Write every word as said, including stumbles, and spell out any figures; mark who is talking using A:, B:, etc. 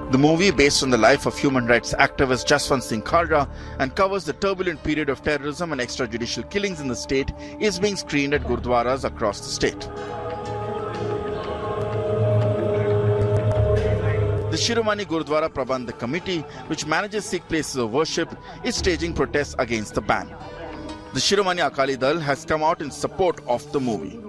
A: The movie, based on the life of human rights activist Jaswant Singh Khalra and covers the turbulent period of terrorism and extrajudicial killings in the state, is being screened at gurdwaras across the state. The Shiromani Gurdwara Prabandhak Committee, which manages Sikh places of worship, is staging protests against the ban. The Shiromani Akali Dal has come out in support of the movie.